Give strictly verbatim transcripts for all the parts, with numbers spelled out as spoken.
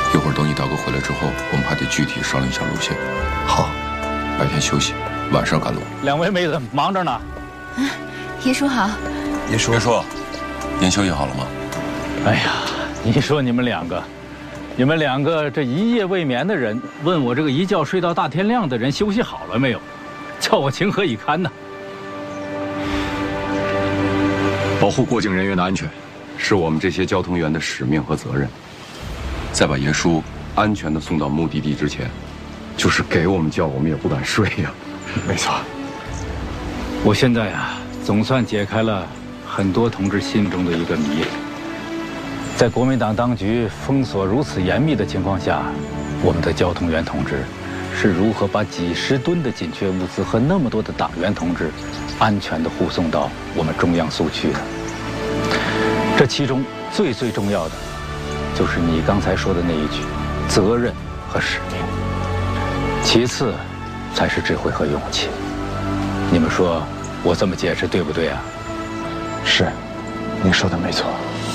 一会儿等你大哥回来之后，我们还得具体商量一下路线。 好， 白天休息，晚上赶路。 两位妹子忙着呢。 嗯，爷叔好。 爷叔， 爷叔，您休息好了吗？ 哎呀，你说你们两个，你们两个这一夜未眠的人，问我这个一觉睡到大天亮的人休息好了没有，叫我情何以堪呢？ 保护过境人员的安全，是我们这些交通员的使命和责任。在把爷叔安全地送到目的地之前，就是给我们觉我们也不敢睡呀。 没错。 我现在啊，总算解开了很多同志心中的一个谜。在国民党当局封锁如此严密的情况下，我们的交通员同志是如何把几十吨的紧缺物资和那么多的党员同志安全地护送到我们中央苏区的。这其中最最重要的，就是你刚才说的那一句责任和使命，其次才是智慧和勇气。你们说我这么解释对不对啊？ 是，您说的没错。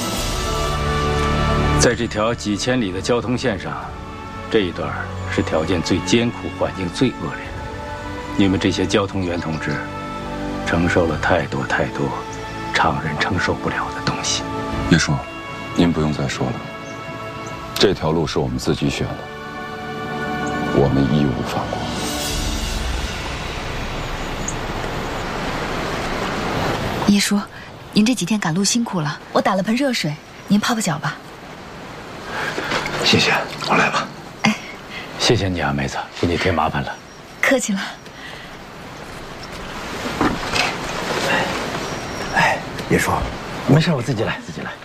在这条几千里的交通线上，这一段是条件最艰苦、环境最恶劣的。你们这些交通员同志，承受了太多太多常人承受不了的东西。 爷叔，您不用再说了，这条路是我们自己选的，我们义无反顾。 爷叔，您这几天赶路辛苦了，我打了盆热水，您泡泡脚吧。 谢谢，我来吧。 哎， 谢谢你啊，妹子，给你添麻烦了。 客气了。 哎，爷叔， 没事，我自己来，自己来。